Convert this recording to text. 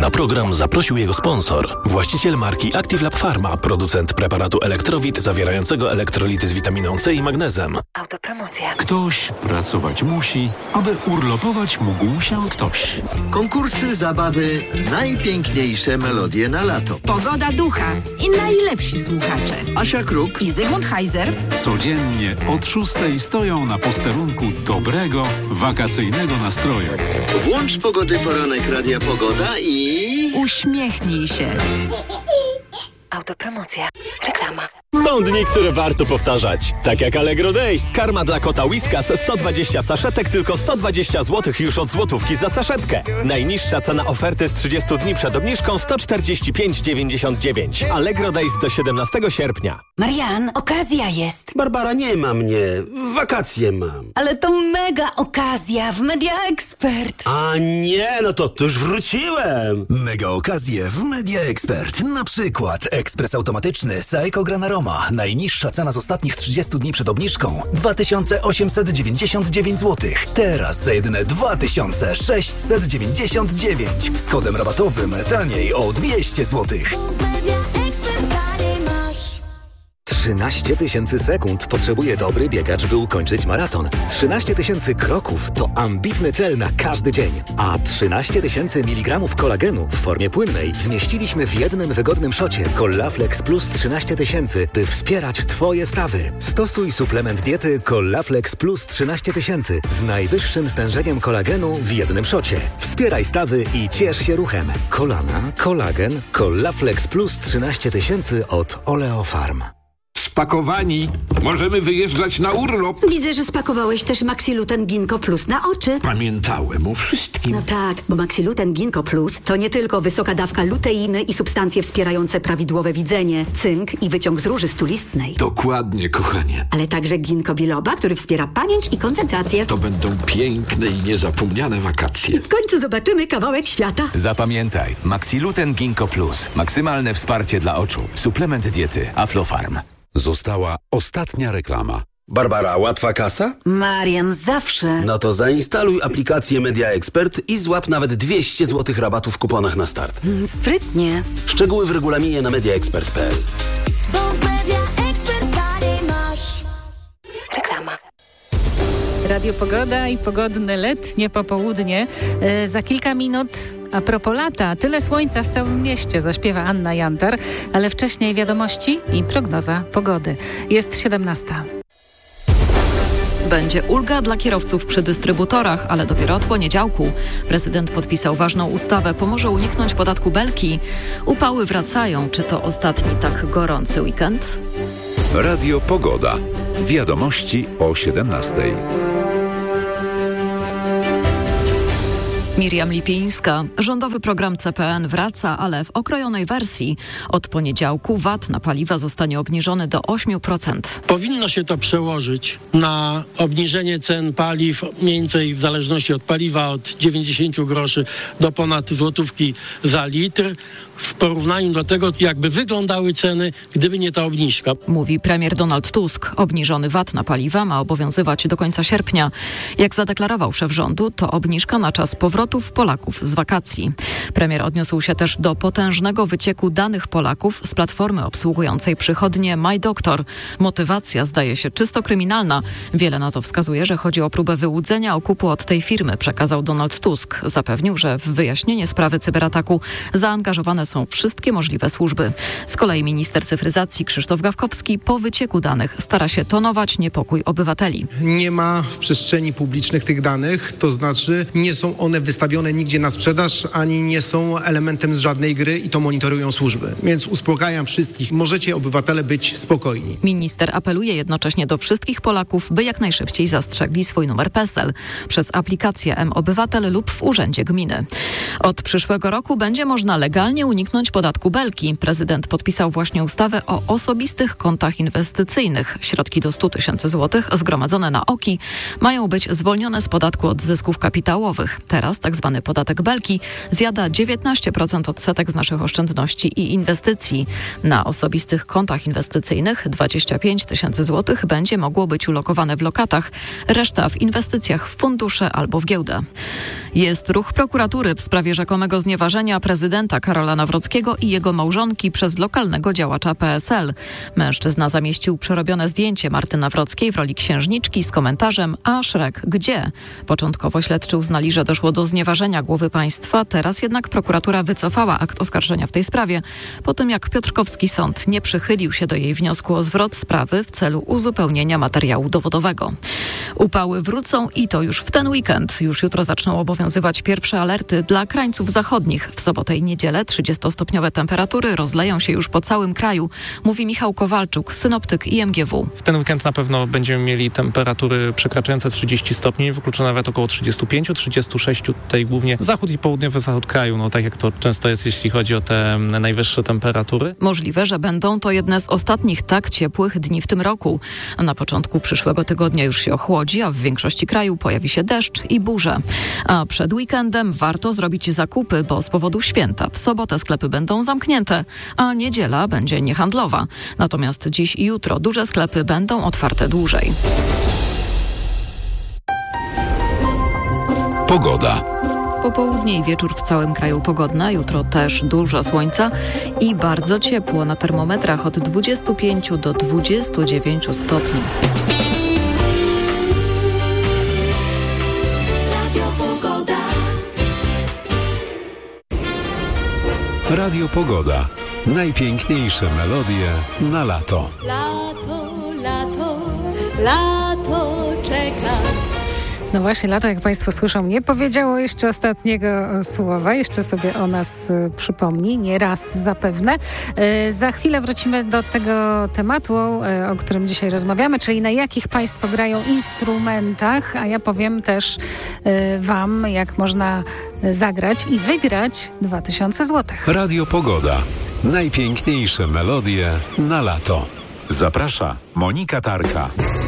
Na program zaprosił jego sponsor, właściciel marki Active Lab Pharma, producent preparatu Elektrowit zawierającego elektrolity z witaminą C i magnezem. Autopromocja. Ktoś pracować musi, aby urlopować mógł się ktoś. Konkursy, zabawy, najpiękniejsze melodie na lato. Pogoda ducha i najlepsi słuchacze. Asia Kruk I Zygmunt Heiser. Codziennie od 6 stoją na posterunku dobrego, wakacyjnego nastroju. Włącz Pogody Poranek Radia Pogoda i... Uśmiechnij się. Autopromocja. Reklama. Są dni, które warto powtarzać. Tak jak Allegro Days. Karma dla kota Whiskas 120 saszetek, tylko 120 zł już od złotówki za saszetkę. Najniższa cena oferty z 30 dni przed obniżką 145,99. Allegro Days do 17 sierpnia. Marian, okazja jest. Barbara, nie ma mnie. Wakacje mam. Ale to mega okazja w Media Expert. A nie, no to już wróciłem. Mega okazje w Media Expert. Na przykład ekspres automatyczny Seiko Granaroma. Najniższa cena z ostatnich 30 dni przed obniżką 2899 zł. Teraz za jedyne 2699. Z kodem rabatowym taniej o 200 zł. 13 000 sekund potrzebuje dobry biegacz, by ukończyć maraton. 13 000 kroków to ambitny cel na każdy dzień. A 13 000 mg kolagenu w formie płynnej zmieściliśmy w jednym wygodnym szocie Collaflex Plus 13 000, by wspierać Twoje stawy. Stosuj suplement diety Collaflex Plus 13 000 z najwyższym stężeniem kolagenu w jednym szocie. Wspieraj stawy i ciesz się ruchem. Kolana, kolagen, Collaflex Plus 13 000 od Oleofarm. Spakowani. Możemy wyjeżdżać na urlop. Widzę, że spakowałeś też Maxiluten Ginkgo Plus na oczy. Pamiętałem o wszystkim. No tak, bo Maxiluten Ginkgo Plus to nie tylko wysoka dawka luteiny i substancje wspierające prawidłowe widzenie, cynk i wyciąg z róży stulistnej. Dokładnie, kochanie. Ale także ginkgo biloba, który wspiera pamięć i koncentrację. To będą piękne i niezapomniane wakacje. W końcu zobaczymy kawałek świata. Zapamiętaj, Maxiluten Ginkgo Plus. Maksymalne wsparcie dla oczu. Suplement diety Aflofarm. Została ostatnia reklama. Barbara, łatwa kasa? Marian, zawsze. No to zainstaluj aplikację Media Expert i złap nawet 200 zł rabatu w kuponach na start. Sprytnie. Szczegóły w regulaminie na mediaexpert.pl. Reklama. Radio Pogoda i pogodne letnie popołudnie. Za kilka minut a propos lata, tyle słońca w całym mieście, zaśpiewa Anna Jantar, ale wcześniej wiadomości i prognoza pogody. Jest 17. Będzie ulga dla kierowców przy dystrybutorach, ale dopiero od poniedziałku. Prezydent podpisał ważną ustawę, pomoże uniknąć podatku belki. Upały wracają. Czy to ostatni tak gorący weekend? Radio Pogoda. Wiadomości o 17. Miriam Lipińska. Rządowy program CPN wraca, ale w okrojonej wersji. Od poniedziałku VAT na paliwa zostanie obniżony do 8%. Powinno się to przełożyć na obniżenie cen paliw, mniej więcej w zależności od paliwa od 90 groszy do ponad złotówki za litr. W porównaniu do tego, jakby wyglądały ceny, gdyby nie ta obniżka. Mówi premier Donald Tusk. Obniżony VAT na paliwa ma obowiązywać do końca sierpnia. Jak zadeklarował szef rządu, to obniżka na czas powrotów Polaków z wakacji. Premier odniósł się też do potężnego wycieku danych Polaków z platformy obsługującej przychodnie MyDoktor. Motywacja zdaje się czysto kryminalna. Wiele na to wskazuje, że chodzi o próbę wyłudzenia okupu od tej firmy, przekazał Donald Tusk. Zapewnił, że w wyjaśnienie sprawy cyberataku zaangażowane są wszystkie możliwe służby. Z kolei minister cyfryzacji Krzysztof Gawkowski po wycieku danych stara się tonować niepokój obywateli. Nie ma w przestrzeni publicznych tych danych, to znaczy nie są one wystawione nigdzie na sprzedaż, ani nie są elementem z żadnej gry i to monitorują służby. Więc uspokajam wszystkich, możecie obywatele być spokojni. Minister apeluje jednocześnie do wszystkich Polaków, by jak najszybciej zastrzegli swój numer PESEL przez aplikację M-Obywatel lub w urzędzie gminy. Od przyszłego roku będzie można legalnie uniknąć podatku belki. Prezydent podpisał właśnie ustawę o osobistych kontach inwestycyjnych. Środki do 100 000 złotych zgromadzone na OKI mają być zwolnione z podatku od zysków kapitałowych. Teraz tzw. podatek belki zjada 19% odsetek z naszych oszczędności i inwestycji. Na osobistych kontach inwestycyjnych 25 000 złotych będzie mogło być ulokowane w lokatach, reszta w inwestycjach w fundusze albo w giełdę. Jest ruch prokuratury w sprawie sprawie rzekomego znieważenia prezydenta Karola Nawrockiego i jego małżonki przez lokalnego działacza PSL. Mężczyzna zamieścił przerobione zdjęcie Marty Nawrockiej w roli księżniczki z komentarzem: a Szrek gdzie? Początkowo śledczy uznali, że doszło do znieważenia głowy państwa, teraz jednak prokuratura wycofała akt oskarżenia w tej sprawie, po tym jak Piotrkowski Sąd nie przychylił się do jej wniosku o zwrot sprawy w celu uzupełnienia materiału dowodowego. Upały wrócą i to już w ten weekend. Już jutro zaczną obowiązywać pierwsze alerty dla krańców zachodnich. W sobotę i niedzielę 30-stopniowe temperatury rozleją się już po całym kraju, mówi Michał Kowalczuk, synoptyk IMGW. W ten weekend na pewno będziemy mieli temperatury przekraczające 30 stopni, wykluczone nawet około 35-36, tutaj głównie zachód i południowy zachód kraju, no tak jak to często jest, jeśli chodzi o te najwyższe temperatury. Możliwe, że będą to jedne z ostatnich tak ciepłych dni w tym roku. Na początku przyszłego tygodnia już się ochłodzi, a w większości kraju pojawi się deszcz i burze. A przed weekendem warto zrobić zakupy, bo z powodu święta w sobotę sklepy będą zamknięte, a niedziela będzie niehandlowa. Natomiast dziś i jutro duże sklepy będą otwarte dłużej. Pogoda. Popołudnie i wieczór w całym kraju pogodna, jutro też dużo słońca i bardzo ciepło, na termometrach od 25 do 29 stopni. Radio Pogoda. Najpiękniejsze melodie na lato. Lato, lato, lato czeka. No właśnie, lato, jak Państwo słyszą, nie powiedziało jeszcze ostatniego słowa. Jeszcze sobie o nas przypomni, nie raz zapewne. Za chwilę wrócimy do tego tematu, o którym dzisiaj rozmawiamy, czyli na jakich Państwo grają instrumentach, a ja powiem też Wam, jak można zagrać i wygrać 2000 zł. Radio Pogoda. Najpiękniejsze melodie na lato. Zaprasza Monika Tarka.